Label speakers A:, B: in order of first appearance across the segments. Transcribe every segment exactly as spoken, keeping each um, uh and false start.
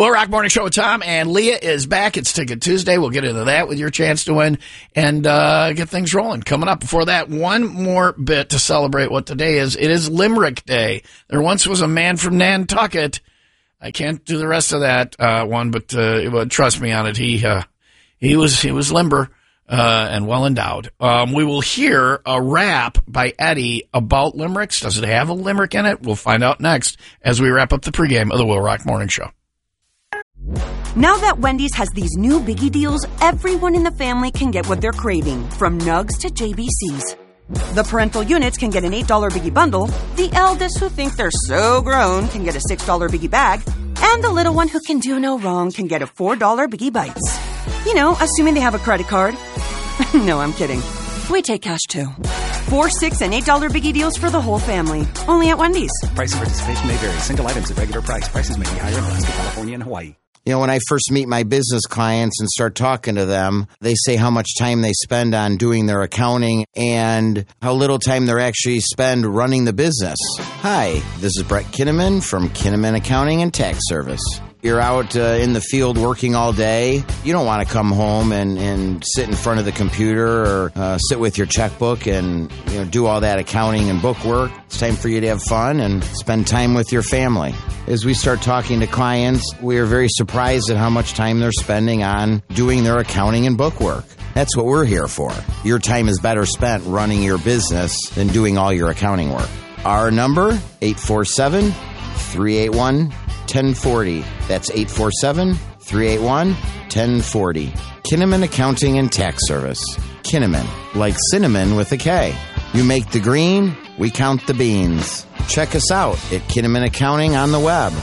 A: Well, Rock Morning Show with Tom and Leah is back. It's Ticket Tuesday. We'll get into that with your chance to win and uh, get things rolling. Coming up before that, one more bit to celebrate what today is. It is Limerick Day. There once was a man from Nantucket. I can't do the rest of that uh, one, but uh, trust me on it. He uh, he was he was limber uh, and well endowed. Um, we will hear a rap by Eddie about limericks. Does it have a limerick in it? We'll find out next as we wrap up the pregame of the Will Rock Morning Show.
B: Now that Wendy's has these new biggie deals, everyone in the family can get what they're craving, from nugs to J B Cs. The parental units can get an eight dollar biggie bundle, the eldest who think they're so grown can get a six dollar biggie bag, and the little one who can do no wrong can get a four dollar biggie bites. You know, assuming they have a credit card. No, I'm kidding. We take cash too. Four, six, and eight dollar biggie deals for the whole family. Only at Wendy's.
C: Price and participation may vary. Single items at regular price. Prices may be higher in Alaska, California, and Hawaii.
D: You know, when I first meet my business clients and start talking to them, they say how much time they spend on doing their accounting and how little time they actually spend running the business. Hi, this is Brett Kinnaman from Kinnaman Accounting and Tax Service. You're out uh, in the field working all day. You don't want to come home and, and sit in front of the computer or uh, sit with your checkbook and you know do all that accounting and book work. It's time for you to have fun and spend time with your family. As we start talking to clients, we are very surprised at how much time they're spending on doing their accounting and book work. That's what we're here for. Your time is better spent running your business than doing all your accounting work. Our number, eight four seven, three eight one, one zero four zero. That's eight four seven, three eight one, one zero four zero. Kinnaman Accounting and Tax Service. Kinnaman, like cinnamon with a K. You make the green, we count the beans. Check us out at Kinnaman Accounting on the web.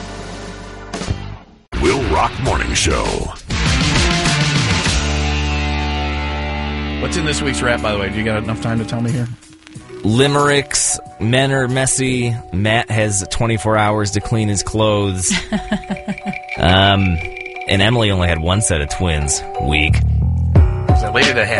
E: Will Rock Morning Show.
A: What's in this week's rap, by the way? Do you got enough time to tell me here?
F: Limericks, men are messy, Matt has twenty-four hours to clean his clothes. um, and Emily only had one set of twins. Weak.
A: There's a lady that had